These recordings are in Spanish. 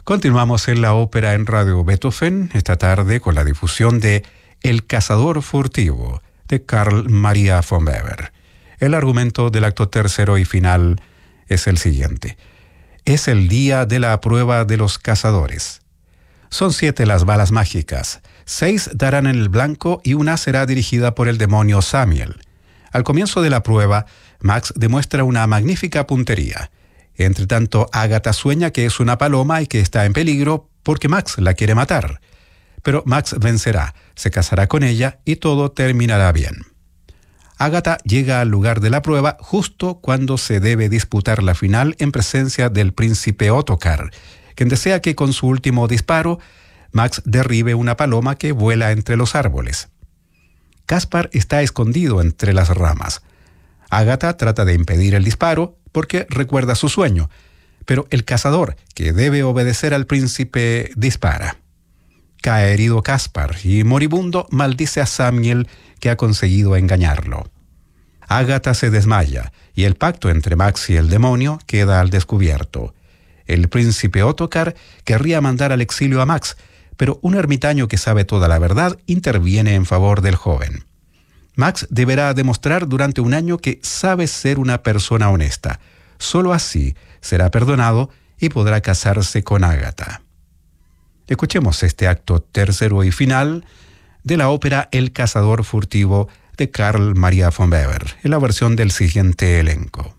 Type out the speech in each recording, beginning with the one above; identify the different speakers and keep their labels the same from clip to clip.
Speaker 1: Continuamos en la ópera en Radio Beethoven esta tarde con la difusión de El cazador furtivo de Carl Maria von Weber. El argumento del acto tercero y final es el siguiente. Es el día de la prueba de los cazadores. Son 7 las balas mágicas, 6 darán en el blanco y una será dirigida por el demonio Samiel. Al comienzo de la prueba, Max demuestra una magnífica puntería. Entre tanto, Ágata sueña que es una paloma y que está en peligro porque Max la quiere matar. Pero Max vencerá, se casará con ella y todo terminará bien. Ágata llega al lugar de la prueba justo cuando se debe disputar la final en presencia del príncipe Ottokar, quien desea que con su último disparo, Max derribe una paloma que vuela entre los árboles. Caspar está escondido entre las ramas. Ágata trata de impedir el disparo porque recuerda su sueño, pero el cazador, que debe obedecer al príncipe, dispara. Cae herido Caspar y, moribundo, maldice a Samiel, que ha conseguido engañarlo. Ágata se desmaya y el pacto entre Max y el demonio queda al descubierto. El príncipe Ottokar querría mandar al exilio a Max, pero un ermitaño que sabe toda la verdad interviene en favor del joven. Max deberá demostrar durante un año que sabe ser una persona honesta. Solo así será perdonado y podrá casarse con Ágata. Escuchemos este acto tercero y final de la ópera El cazador furtivo de Carl Maria von Weber, en la versión del siguiente elenco.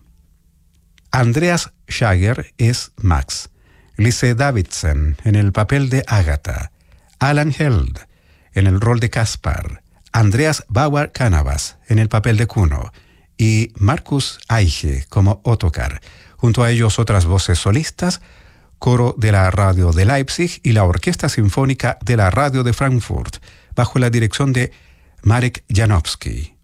Speaker 1: Andreas Schager es Max, Lise Davidsen en el papel de Ágata, Alan Held en el rol de Caspar, Andreas Bauer Canavas en el papel de Kuno y Markus Eiche como Ottokar. Junto a ellos otras voces solistas, coro de la radio de Leipzig y la Orquesta Sinfónica de la radio de Frankfurt, bajo la dirección de Marek Janowski.